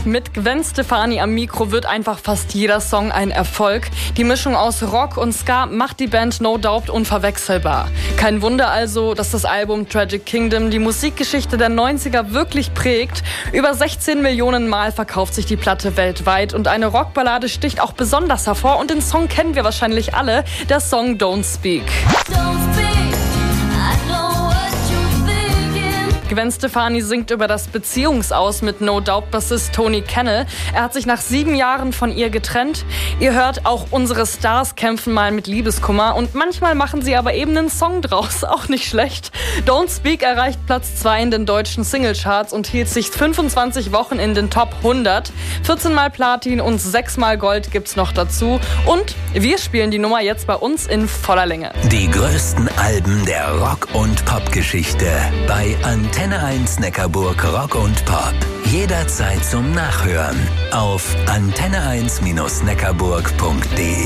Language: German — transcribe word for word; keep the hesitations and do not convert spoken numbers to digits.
Mit Gwen Stefani am Mikro wird einfach fast jeder Song ein Erfolg. Die Mischung aus Rock und Ska macht die Band No Doubt unverwechselbar. Kein Wunder also, dass das Album Tragic Kingdom die Musikgeschichte der neunziger wirklich prägt. Über sechzehn Millionen Mal verkauft sich die Platte weltweit und eine Rockballade sticht auch besonders hervor und den Song kennen wir wahrscheinlich alle, der Song Don't Speak. Don't speak. Gwen Stefani singt über das Beziehungsaus mit No Doubt-Bassist Tony Kennel. Er hat sich nach sieben Jahren von ihr getrennt. Ihr hört, auch unsere Stars kämpfen mal mit Liebeskummer und manchmal machen sie aber eben einen Song draus. Auch nicht schlecht. Don't Speak erreicht Platz zwei in den deutschen Singlecharts und hielt sich fünfundzwanzig Wochen in den Top hundert. vierzehn Mal Platin und sechs Mal Gold gibt's noch dazu. Und wir spielen die Nummer jetzt bei uns in voller Länge. Die größten Alben der Rock- und Pop-Geschichte bei Antenne eins Neckarburg Rock und Pop. Jederzeit zum Nachhören auf antenne eins Bindestrich neckarburg punkt de.